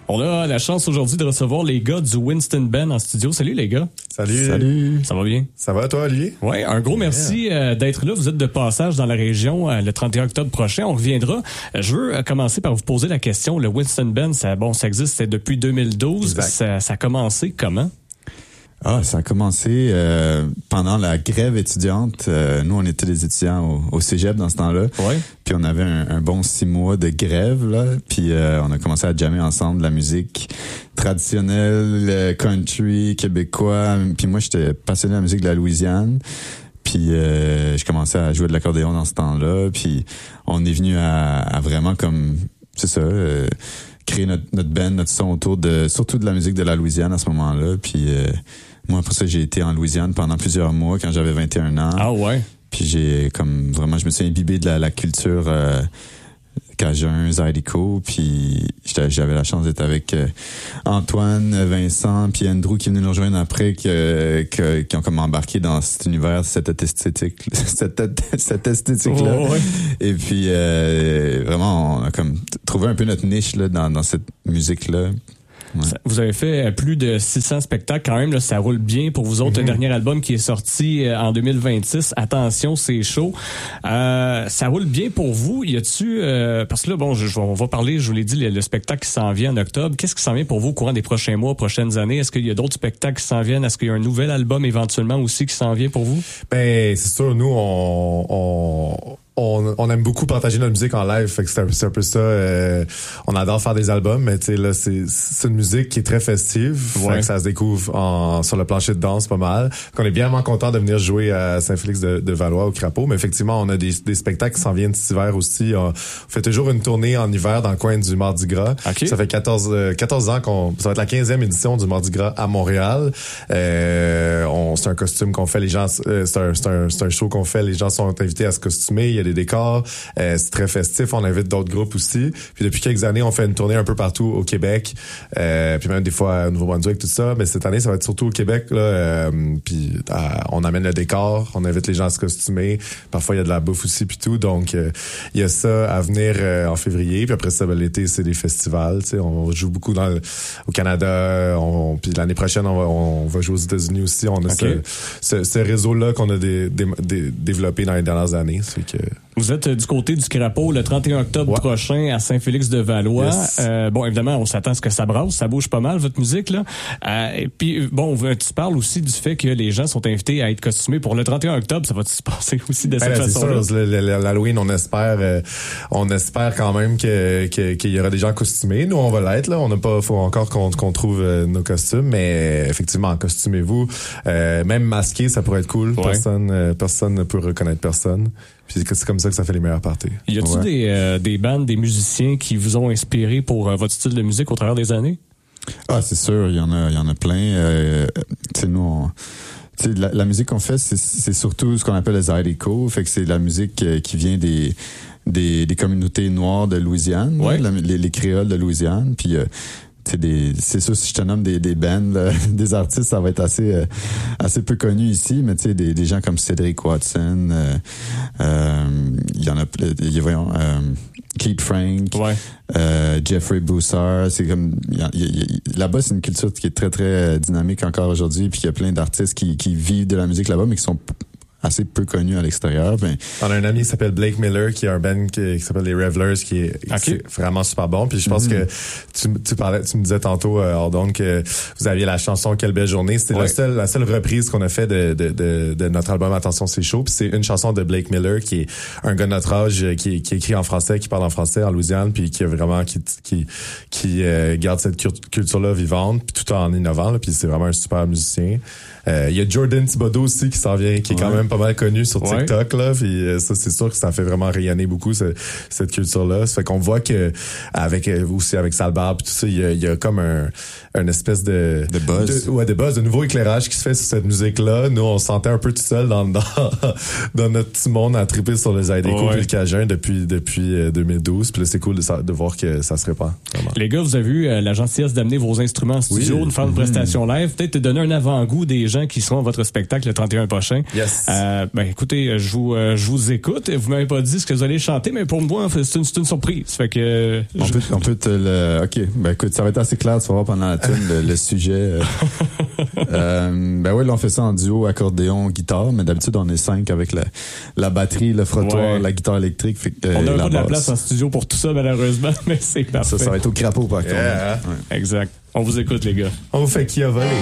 On a la chance aujourd'hui de recevoir les gars du Winston Band en studio. Salut les gars. Salut. Ça va bien? Ça va toi, Olivier? Oui, un gros merci d'être là. Vous êtes de passage dans la région le 31 octobre prochain. On reviendra. Je veux commencer par vous poser la question. Le Winston Band, ça existe c'est depuis 2012. Ça a commencé comment? Ça a commencé pendant la grève étudiante. Nous, on était des étudiants au cégep dans ce temps-là. Ouais. Puis on avait un bon 6 mois de grève, là. Puis on a commencé à jammer ensemble la musique traditionnelle, country, québécois. Puis moi, j'étais passionné de la musique de la Louisiane. Puis je commençais à jouer de l'accordéon dans ce temps-là. Puis on est venu à vraiment comme, c'est ça... créer notre band, notre son autour surtout de la musique de la Louisiane à ce moment-là. Puis moi, après ça, j'ai été en Louisiane pendant plusieurs mois quand j'avais 21 ans. Ah ouais? Puis je me suis imbibé de la culture Cajun, Zydeco. Puis j'avais la chance d'être avec Antoine, Vincent, puis Andrew qui est venu nous rejoindre après, qui ont comme embarqué dans cet univers, cette esthétique-là. Oh, ouais. Et puis vraiment, on a comme trouvé un peu notre niche là dans cette musique-là. Ouais. Vous avez fait plus de 600 spectacles quand même, là, ça roule bien pour vous autres. Un dernier album qui est sorti en 2026, Attention, c'est chaud. Ça roule bien pour vous. Y a-tu parce que là, on va parler, je vous l'ai dit, le spectacle qui s'en vient en octobre. Qu'est-ce qui s'en vient pour vous au courant des prochains mois, prochaines années? Est-ce qu'il y a d'autres spectacles qui s'en viennent? Est-ce qu'il y a un nouvel album éventuellement aussi qui s'en vient pour vous? Ben, c'est sûr, nous, on aime beaucoup partager notre musique en live, fait que c'est un peu ça. On adore faire des albums, mais tu sais là, c'est une musique qui est très festive, fait que ça se découvre sur le plancher de danse pas mal. On est bien content de venir jouer à Saint-Félix de Valois au Crapaud, mais effectivement, on a des spectacles qui s'en viennent cet hiver aussi. On fait toujours une tournée en hiver dans le coin du Mardi Gras. Okay. Ça fait 14 ans ça va être la 15e édition du Mardi Gras à Montréal. C'est un costume qu'on fait, les gens, c'est un show qu'on fait, les gens sont invités à se costumer, il y a des décors, c'est très festif, on invite d'autres groupes aussi. Puis depuis quelques années, on fait une tournée un peu partout au Québec, puis même des fois au Nouveau-Brunswick, tout ça. Mais cette année, ça va être surtout au Québec là. Puis on amène le décor, on invite les gens à se costumer. Parfois, il y a de la bouffe aussi, puis tout. Donc, il y a ça à venir en février. Puis après ça, l'été, c'est des festivals. Tu sais, on joue beaucoup au Canada. Puis l'année prochaine, on va jouer aux États-Unis aussi. On a ce réseau-là qu'on a développé dans les dernières années. C'est que vous êtes du côté du Crapaud le 31 octobre prochain à Saint-Félix-de-Valois. Yes. Évidemment, on s'attend à ce que ça brasse, ça bouge pas mal, votre musique, là. Et puis, tu parles aussi du fait que les gens sont invités à être costumés pour le 31 octobre. Ça va-tu se passer aussi de cette façon-là? C'est sûr, l'Halloween, on espère quand même qu'il y aura des gens costumés. Nous, on va l'être, là. Faut encore qu'on trouve nos costumes, mais effectivement, costumez-vous. Même masqué, ça pourrait être cool. Ouais. Personne ne peut reconnaître personne. Puis c'est comme ça que ça fait les meilleures parties. Y a-t-il des bandes, des musiciens qui vous ont inspiré pour votre style de musique au travers des années? Ah, c'est sûr, il y en a plein. Tu sais, nous, la musique qu'on fait, c'est surtout ce qu'on appelle le Zydeco. Fait que c'est la musique qui vient des communautés noires de Louisiane, les créoles de Louisiane. Puis c'est sûr, si je te nomme des bands, là, des artistes, ça va être assez peu connu ici, mais tu sais, des gens comme Cédric Watson, il y en a, Keith Frank, Jeffrey Broussard, c'est comme, là-bas, c'est une culture qui est très, très dynamique encore aujourd'hui, puis il y a plein d'artistes qui vivent de la musique là-bas, mais qui sont assez peu connu à l'extérieur. On a un ami qui s'appelle Blake Miller, qui a un band qui s'appelle les Revelers, qui est vraiment super bon. Puis je pense que tu me disais tantôt, Ordon, que vous aviez la chanson Quelle belle journée. C'était la seule reprise qu'on a fait de notre album Attention, c'est chaud. Puis c'est une chanson de Blake Miller, qui est un gars de notre âge, qui écrit en français, qui parle en français en Louisiane, puis qui est vraiment qui garde cette culture-là vivante, puis tout en innovant. Là, puis c'est vraiment un super musicien. Il y a Jordan Thibodeau aussi qui s'en vient, qui est quand même pas mal connu sur TikTok, là. Puis ça, c'est sûr que ça fait vraiment rayonner beaucoup cette culture-là. Ça fait qu'on voit que avec Salbarbe puis tout ça, il y a comme un espèce de buzz. De buzz, de nouveau éclairage qui se fait sur cette musique-là. Nous, on se sentait un peu tout seul dans notre petit monde à triper sur le Zydeco et le Cajun depuis 2012. Puis là, c'est cool de voir que ça se répand. Vraiment. Les gars, vous avez eu la gentillesse d'amener vos instruments en studio, de faire une prestation live. Peut-être te donner un avant-goût des gens qui seront à votre spectacle le 31 prochain. Yes. Ben écoutez, je vous écoute. Vous m'avez pas dit ce que vous allez chanter, mais pour moi, c'est une surprise. Fait que on peut te le. Ok, ben écoute, ça va être assez clair, tu vas voir pendant la tune le sujet. Ben oui, là on fait ça en duo, accordéon, guitare, mais d'habitude on est 5 avec la batterie, le frottoir, la guitare électrique. Fait que, on a pas de la place en studio pour tout ça malheureusement, mais c'est parfait. Ça va être au crapaud par contre. Exact. On vous écoute les gars. On vous fait qui a volé.